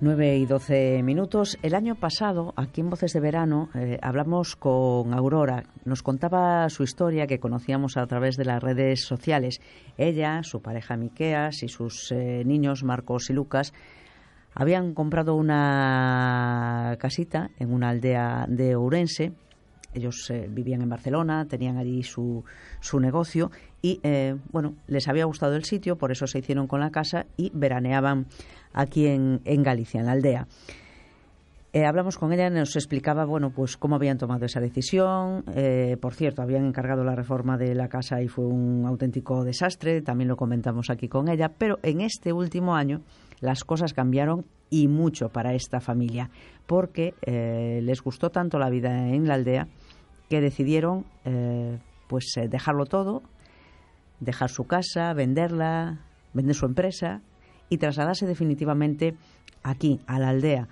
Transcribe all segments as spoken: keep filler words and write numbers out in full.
nueve y doce minutos. El año pasado, aquí en Voces de Verano, eh, hablamos con Aurora. Nos contaba su historia, que conocíamos a través de las redes sociales. Ella, su pareja Miqueas y sus eh, niños, Marcos y Lucas, habían comprado una casita en una aldea de Ourense. Ellos eh, vivían en Barcelona, tenían allí su, su negocio y, eh, bueno, les había gustado el sitio, por eso se hicieron con la casa y veraneaban aquí en, en Galicia, en la aldea. Eh, hablamos con ella, nos explicaba, bueno, pues cómo habían tomado esa decisión. Eh, por cierto, habían encargado la reforma de la casa y fue un auténtico desastre, también lo comentamos aquí con ella, pero en este último año las cosas cambiaron y mucho para esta familia, porque eh, les gustó tanto la vida en la aldea que decidieron eh, pues eh, dejarlo todo, dejar su casa, venderla, vender su empresa y trasladarse definitivamente aquí, a la aldea,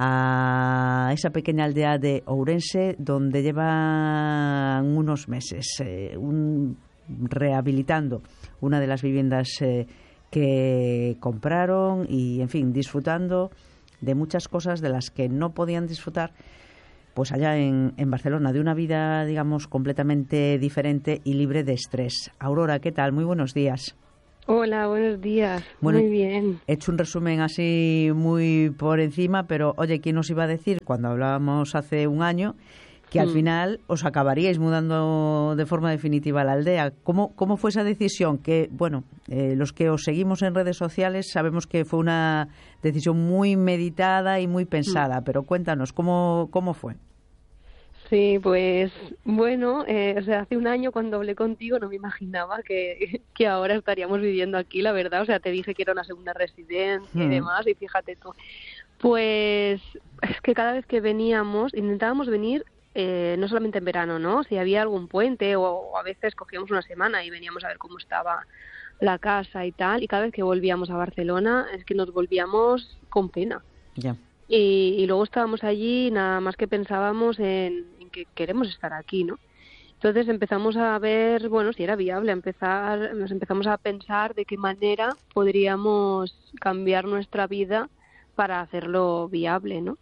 a esa pequeña aldea de Ourense, donde llevan unos meses eh, un, rehabilitando una de las viviendas eh, que compraron y, en fin, disfrutando de muchas cosas de las que no podían disfrutar pues allá en, en Barcelona, de una vida, digamos, completamente diferente y libre de estrés. Aurora, ¿qué tal? Muy buenos días. Hola, buenos días. Bueno, muy bien. He hecho un resumen así muy por encima, pero oye, ¿quién nos iba a decir cuando hablábamos hace un año que al final os acabaríais mudando de forma definitiva a la aldea? ¿Cómo, cómo fue esa decisión? Que, bueno, eh, los que os seguimos en redes sociales sabemos que fue una decisión muy meditada y muy pensada, pero cuéntanos, ¿cómo, cómo fue? Sí, pues bueno, eh, o sea, hace un año cuando hablé contigo no me imaginaba que, que ahora estaríamos viviendo aquí, la verdad. O sea, te dije que era una segunda residencia mm. y demás, y fíjate tú. Pues es que cada vez que veníamos, intentábamos venir eh, no solamente en verano, ¿no? Si había algún puente o, o a veces cogíamos una semana y veníamos a ver cómo estaba la casa y tal. Y cada vez que volvíamos a Barcelona es que nos volvíamos con pena. Ya. Yeah. Y, y luego estábamos allí, nada más que pensábamos en, en que queremos estar aquí, ¿no? Entonces empezamos a ver, bueno, si era viable, empezar, nos empezamos a pensar de qué manera podríamos cambiar nuestra vida para hacerlo viable, ¿no?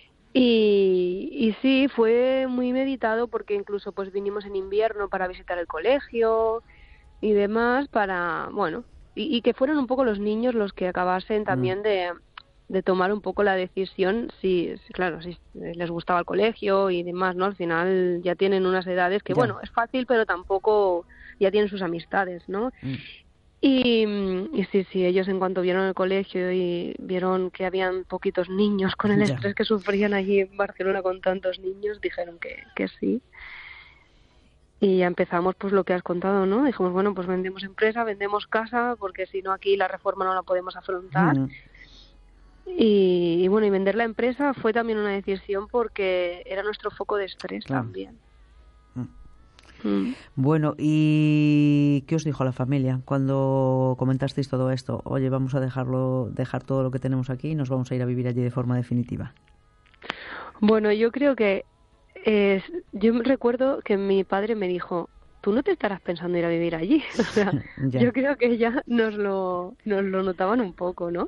Y, y sí, fue muy meditado porque incluso pues vinimos en invierno para visitar el colegio y demás, para, bueno, y, y que fueron un poco los niños los que acabasen también mm. de... de tomar un poco la decisión, si, claro, si les gustaba el colegio y demás, ¿no? Al final ya tienen unas edades que, ya. bueno, es fácil, pero tampoco ya tienen sus amistades, ¿no? Mm. Y, y sí, sí, ellos en cuanto vieron el colegio y vieron que habían poquitos niños con el ya. estrés que sufrían allí en Barcelona con tantos niños, dijeron que, que sí. Y ya empezamos pues lo que has contado, ¿no? Dijimos, bueno, pues vendemos empresa, vendemos casa, porque si no aquí la reforma no la podemos afrontar. Mm. Y, y bueno, y vender la empresa fue también una decisión porque era nuestro foco de estrés claro. también. Mm. Mm. Bueno, ¿y qué os dijo la familia cuando comentasteis todo esto? Oye, vamos a dejarlo, dejar todo lo que tenemos aquí y nos vamos a ir a vivir allí de forma definitiva. Bueno, yo creo que eh, yo recuerdo que mi padre me dijo, tú no te estarás pensando ir a vivir allí. O sea, yo creo que ya nos lo, nos lo notaban un poco, ¿no?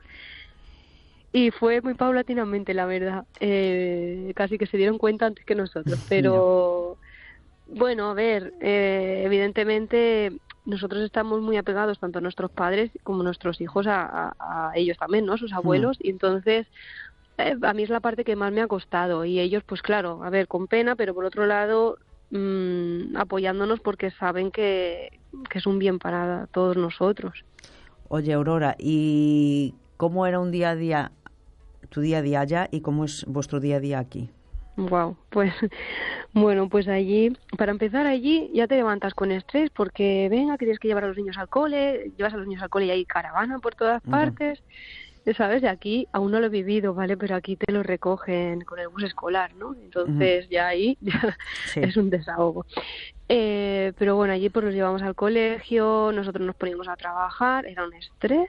Y fue muy paulatinamente, la verdad. Eh, casi que se dieron cuenta antes que nosotros. Pero, no. bueno, a ver, eh, evidentemente nosotros estamos muy apegados tanto a nuestros padres como a nuestros hijos, a, a, a ellos también, ¿no? Sus abuelos. Mm. Y entonces, eh, a mí es la parte que más me ha costado. Y ellos, pues claro, a ver, con pena, pero por otro lado, mmm, apoyándonos porque saben que, que es un bien para todos nosotros. Oye, Aurora, ¿y cómo era un día a día, tu día a día allá y cómo es vuestro día a día aquí? Wow, pues bueno, pues allí, para empezar allí ya te levantas con estrés porque venga, que tienes que llevar a los niños al cole, llevas a los niños al cole y hay caravana por todas partes, uh-huh. ¿sabes? De aquí aún no lo he vivido, ¿vale? Pero aquí te lo recogen con el bus escolar, ¿no? Entonces uh-huh. ya ahí ya sí. es un desahogo. Eh, pero bueno, allí pues los llevamos al colegio, nosotros nos poníamos a trabajar, era un estrés.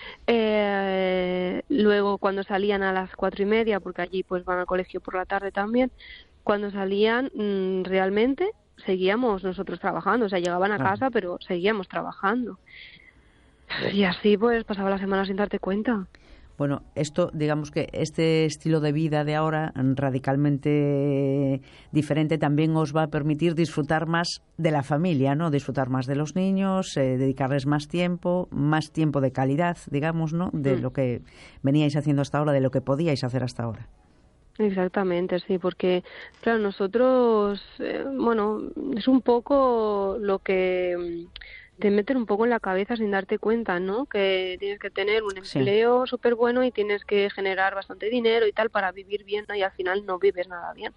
Eh, luego cuando salían a las cuatro y media, porque allí pues van al colegio por la tarde también, cuando salían mmm, realmente seguíamos nosotros trabajando, o sea, llegaban a claro. casa, pero seguíamos trabajando. Y así pues pasaba la semana sin darte cuenta. Bueno, esto, digamos que este estilo de vida de ahora, radicalmente diferente, también os va a permitir disfrutar más de la familia, ¿no? Disfrutar más de los niños, eh, dedicarles más tiempo, más tiempo de calidad, digamos, ¿no? De mm. lo que veníais haciendo hasta ahora, de lo que podíais hacer hasta ahora. Exactamente, sí, porque, claro, nosotros, eh, bueno, es un poco lo que te meten un poco en la cabeza sin darte cuenta, ¿no? Que tienes que tener un empleo sí. súper bueno y tienes que generar bastante dinero y tal para vivir bien, ¿no? Y al final no vives nada bien.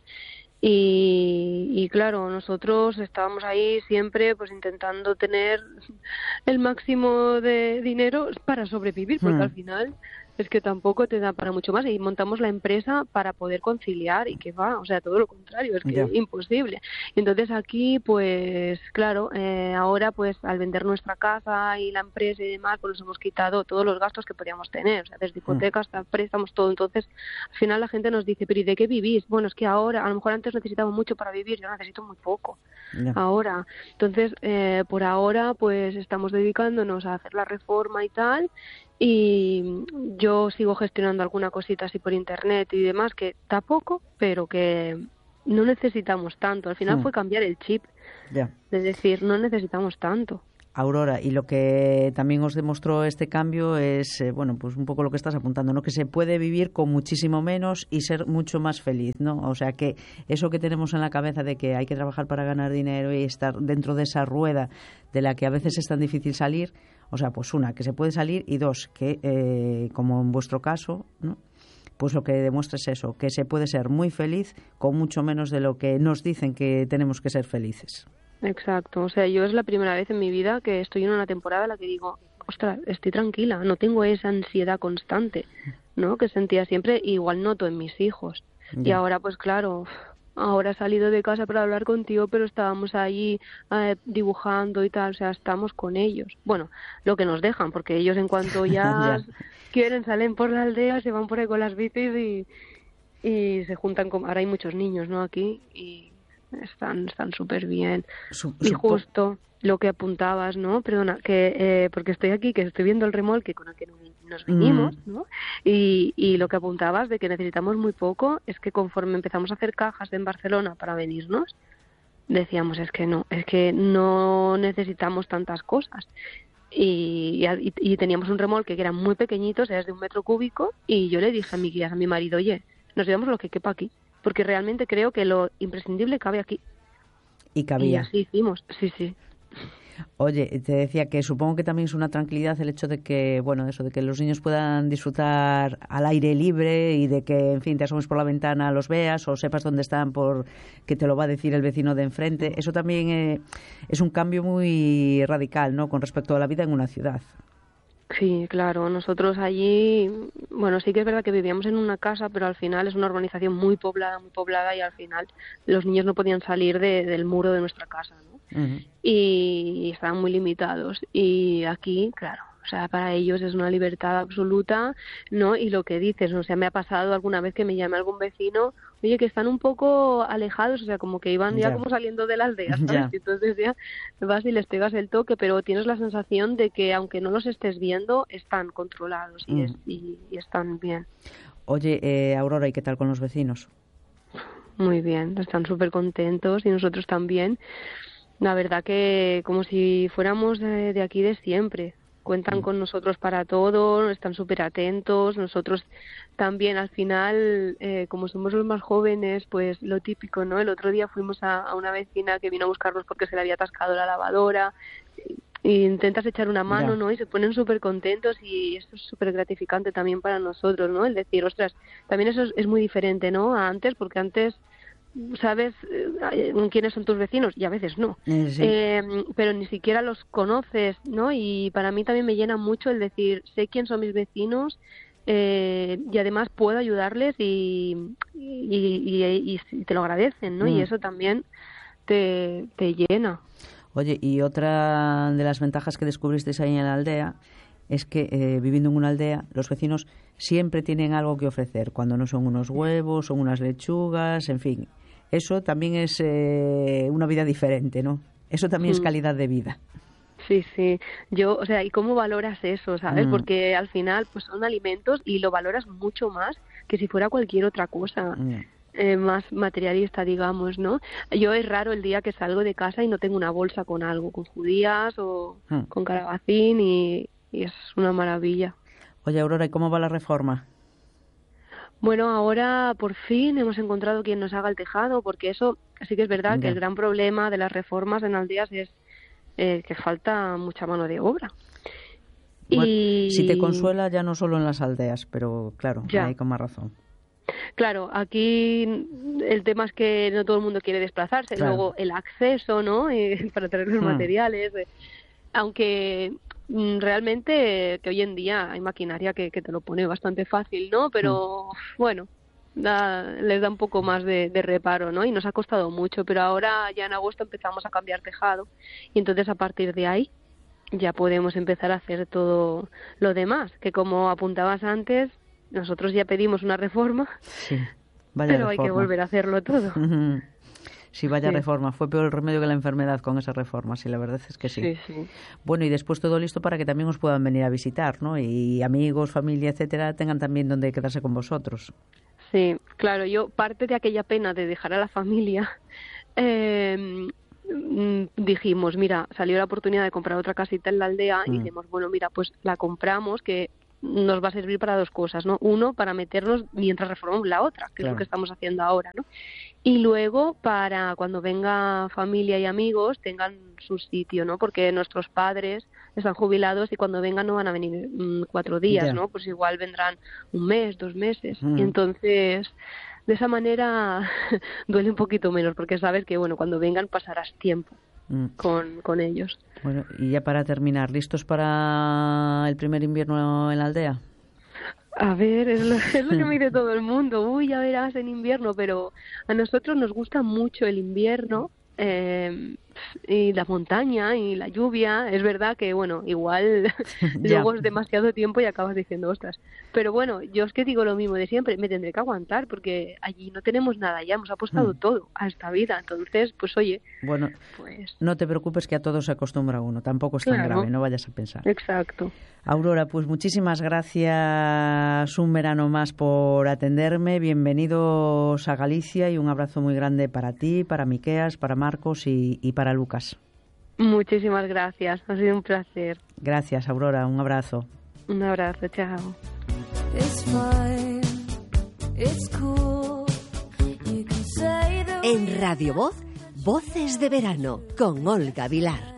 Y, y claro, nosotros estábamos ahí siempre pues intentando tener el máximo de dinero para sobrevivir, porque hmm. al final es que tampoco te da para mucho más, y montamos la empresa para poder conciliar y que va, o sea, todo lo contrario, es que yeah. es imposible. Y entonces aquí, pues claro, eh, ahora pues al vender nuestra casa y la empresa y demás, pues nos hemos quitado todos los gastos que podíamos tener, o sea, desde hipotecas hasta préstamos, todo. Entonces, al final la gente nos dice, pero ¿y de qué vivís? Bueno, es que ahora, a lo mejor antes necesitaba mucho para vivir, yo necesito muy poco yeah. ahora. Entonces, eh, por ahora, pues estamos dedicándonos a hacer la reforma y tal, y yo sigo gestionando alguna cosita así por internet y demás, que da poco, pero que no necesitamos tanto. Al final mm. fue cambiar el chip, yeah. es decir, no necesitamos tanto. Aurora, y lo que también os demostró este cambio es, eh, bueno, pues un poco lo que estás apuntando, ¿no? Que se puede vivir con muchísimo menos y ser mucho más feliz, ¿no? O sea, que eso que tenemos en la cabeza de que hay que trabajar para ganar dinero y estar dentro de esa rueda de la que a veces es tan difícil salir, o sea, pues una, que se puede salir, y dos, que eh, como en vuestro caso, ¿no? Pues lo que demuestra es eso, que se puede ser muy feliz con mucho menos de lo que nos dicen que tenemos que ser felices. Exacto, o sea, yo es la primera vez en mi vida que estoy en una temporada en la que digo, ostras, estoy tranquila, no tengo esa ansiedad constante, ¿no? Que sentía siempre, igual noto en mis hijos. Yeah. Y ahora, pues claro, ahora he salido de casa para hablar contigo, pero estábamos allí eh, dibujando y tal, o sea, estamos con ellos. Bueno, lo que nos dejan, porque ellos en cuanto ya yeah. quieren salen por la aldea, se van por ahí con las bicis y, y se juntan con... Ahora hay muchos niños, ¿no? Aquí, y están están súper bien. Su, y justo lo que apuntabas, ¿no? Perdona, que eh, porque estoy aquí, que estoy viendo el remolque con el que nos vinimos, mm. ¿no? Y, y lo que apuntabas de que necesitamos muy poco es que conforme empezamos a hacer cajas en Barcelona para venirnos, decíamos, es que no, es que no necesitamos tantas cosas. Y, y, y teníamos un remolque que era muy pequeñito, o sea, es de un metro cúbico, y yo le dije a mi guía, a mi marido, oye, nos llevamos lo que quepa aquí, porque realmente creo que lo imprescindible cabe aquí. Y cabía. Y así hicimos, sí, sí. Oye, te decía que supongo que también es una tranquilidad el hecho de que, bueno, eso de que los niños puedan disfrutar al aire libre y de que, en fin, te asomes por la ventana, los veas o sepas dónde están por que te lo va a decir el vecino de enfrente. Eso también eh, es un cambio muy radical, ¿no?, con respecto a la vida en una ciudad. Sí, claro. Nosotros allí, bueno, sí que es verdad que vivíamos en una casa, pero al final es una urbanización muy poblada, muy poblada, y al final los niños no podían salir de, del muro de nuestra casa, ¿no? Uh-huh. y, y estaban muy limitados. Y aquí, claro, o sea, para ellos es una libertad absoluta, ¿no? Y lo que dices, o sea, me ha pasado alguna vez que me llame algún vecino, oye, que están un poco alejados, o sea, como que iban ya, ya como saliendo de la aldea, ¿sabes? Ya. Y entonces ya vas y les pegas el toque, pero tienes la sensación de que aunque no los estés viendo, están controlados y, mm. es, y, y están bien. Oye, eh, Aurora, ¿y qué tal con los vecinos? Muy bien, están súper contentos y nosotros también. La verdad que como si fuéramos de, de aquí de siempre. Cuentan con nosotros para todo, están súper atentos. Nosotros también, al final, eh, como somos los más jóvenes, pues lo típico, ¿no? El otro día fuimos a, a una vecina que vino a buscarnos porque se le había atascado la lavadora. Y intentas echar una mano, yeah. ¿no? Y se ponen súper contentos, y esto es súper gratificante también para nosotros, ¿no? El decir, ostras, también eso es, es muy diferente, ¿no?, a antes, porque antes sabes eh, quiénes son tus vecinos y a veces no, sí. eh, pero ni siquiera los conoces, ¿no? Y para mí también me llena mucho el decir, sé quién son mis vecinos, eh, y además puedo ayudarles y, y, y, y te lo agradecen, ¿no? Mm. Y eso también te, te llena. Oye, y otra de las ventajas que descubristeis ahí en la aldea es que eh, viviendo en una aldea, los vecinos siempre tienen algo que ofrecer, cuando no son unos huevos, son unas lechugas, en fin. Eso también es eh, una vida diferente, ¿no? Eso también mm. es calidad de vida. Sí, sí. Yo, o sea, ¿y cómo valoras eso, sabes? Mm. Porque al final, pues son alimentos y lo valoras mucho más que si fuera cualquier otra cosa. Mm. Eh, más materialista, digamos, ¿no? Yo es raro el día que salgo de casa y no tengo una bolsa con algo, con judías o Mm. con calabacín y, y es una maravilla. Oye, Aurora, ¿y cómo va la reforma? Bueno, ahora por fin hemos encontrado quien nos haga el tejado, porque eso sí que es verdad Ya. que el gran problema de las reformas en aldeas es eh, que falta mucha mano de obra. Bueno, Y si te consuela, ya no solo en las aldeas, pero claro, Ya. hay con más razón. Claro, aquí el tema es que no todo el mundo quiere desplazarse. Claro. Luego el acceso, ¿no? Eh, para traer los Hmm. materiales. eh, Aunque mm, realmente que hoy en día hay maquinaria que, que te lo pone bastante fácil, ¿no? Pero bueno, da- les da un poco más de, de reparo, ¿no? Y nos ha costado mucho, pero ahora ya en agosto empezamos a cambiar tejado y entonces a partir de ahí ya podemos empezar a hacer todo lo demás, que como apuntabas antes, nosotros ya pedimos una reforma, Sí, vaya pero hay que reforma. volver a hacerlo todo. Sí, vaya Sí. reforma. Fue peor el remedio que la enfermedad con esa reforma, sí, la verdad es que sí. Sí, sí. Bueno, y después todo listo para que también os puedan venir a visitar, ¿no? Y amigos, familia, etcétera, tengan también donde quedarse con vosotros. Sí, claro, yo parte de aquella pena de dejar a la familia, eh, mm, dijimos, mira, salió la oportunidad de comprar otra casita en la aldea y Mm. dijimos, bueno, mira, pues la compramos, que nos va a servir para dos cosas, ¿no? Uno, para meternos mientras reformamos la otra, que es Claro. lo que estamos haciendo ahora, ¿no? Y luego para cuando venga familia y amigos tengan su sitio, ¿no? Porque nuestros padres están jubilados y cuando vengan no van a venir mm, cuatro días, Ya. ¿no? Pues igual vendrán un mes, dos meses. Mm. Y entonces, de esa manera duele un poquito menos, porque sabes que, bueno, cuando vengan pasarás tiempo Mm. con, con ellos. Bueno, y ya para terminar, ¿listos para el primer invierno en la aldea? A ver, es lo, es lo que me dice todo el mundo. Uy, ya verás en invierno, pero a nosotros nos gusta mucho el invierno eh, y la montaña y la lluvia. Es verdad que, bueno, igual Ya. luego es demasiado tiempo y acabas diciendo, ostras. Pero bueno, yo es que digo lo mismo de siempre, me tendré que aguantar porque allí no tenemos nada, ya hemos apostado Hmm. todo a esta vida. Entonces, pues oye, Bueno, pues no te preocupes que a todo se acostumbra uno, tampoco es tan Claro. grave, no vayas a pensar. exacto. Aurora, pues muchísimas gracias un verano más por atenderme. Bienvenidos a Galicia y un abrazo muy grande para ti, para Miqueas, para Marcos y, y para Lucas. Muchísimas gracias, ha sido un placer. Gracias, Aurora, un abrazo. Un abrazo, chao. It's fine, it's cool. You can say the En Radio Voz, Voces de Verano, con Olga Vilar.